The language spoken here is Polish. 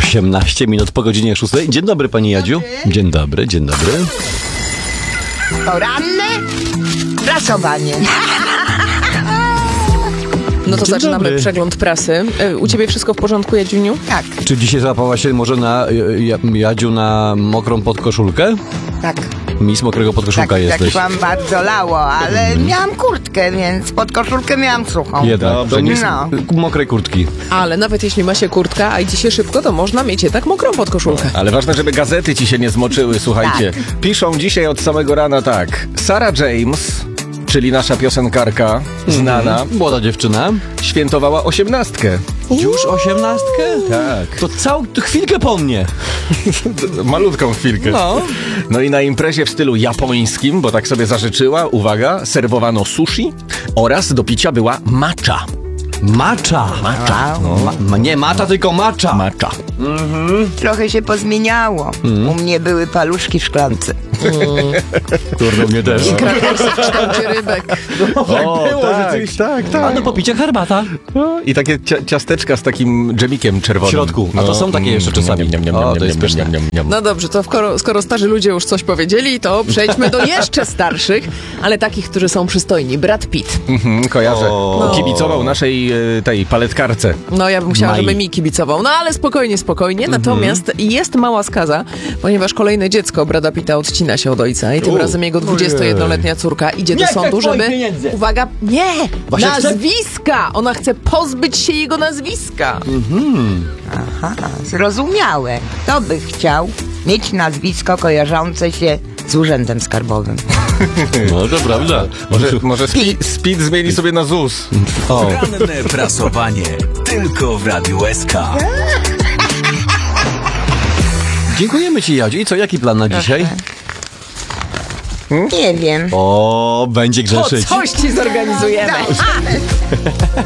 18 minut po godzinie 6. Dzień dobry, pani Jadziu. Dzień dobry, dzień dobry. Poranne prasowanie. No to Dzień zaczynamy dobry. przegląd prasy. U ciebie wszystko w porządku, Jadziuniu? Tak, Czy dzisiaj załapała się może Jadziu na mokrą podkoszulkę? tak. Miss mokrego podkoszulka Tak, jesteś. wam bardzo lało, ale miałam kurtkę, więc pod koszulkę miałam suchą. Jednak. Dobrze, nie no. mokrej kurtki. Ale nawet jeśli ma się kurtka, a idzie się szybko, to można mieć jednak mokrą podkoszulkę. Ale ważne, żeby gazety ci się nie zmoczyły, słuchajcie. Piszą dzisiaj od samego rana tak. Sarah James, czyli nasza piosenkarka, znana, Młoda dziewczyna. świętowała 18. Już 18? Tak. To chwilkę po mnie. Malutką chwilkę. No. No i na imprezie w stylu japońskim, bo tak sobie zażyczyła, uwaga, serwowano sushi oraz do picia była matcha. Macza. Wow. Nie mata, tylko macza. Matcha. Trochę się pozmieniało. U mnie były paluszki w szklance. Kurde, mnie też. I krakersy w kształcie rybek. tak. A do popicia herbata. No, i takie ciasteczka z takim dżemikiem czerwonym. W środku. A to są takie jeszcze czasami. O, to jest pyszne. No dobrze, to skoro starzy ludzie już coś powiedzieli, to przejdźmy do jeszcze starszych, ale takich, którzy są przystojni. Brad Pitt. Kojarzę. O. Kibicował naszej tej paletkarce. No ja bym chciała, Mai. żeby mi kibicował. No ale spokojnie. Natomiast jest mała skaza, ponieważ kolejne dziecko Brada Pitta odcina się od ojca i tym razem jego 21-letnia córka idzie do Nie chcę sądu, twoich żeby... pieniędzy. Uwaga, nie! Właśnie chce? Nazwiska! Ona chce pozbyć się jego nazwiska. Aha, zrozumiałe. Kto by chciał mieć nazwisko kojarzące się z urzędem skarbowym? No to prawda. Może Speed zmieni sobie na ZUS. O. Ranne prasowanie tylko w Radiu SK. Dziękujemy ci, Jadziu. I co, jaki plan na dzisiaj? Nie wiem. O, będzie To grzeszyć. coś ci zorganizujemy.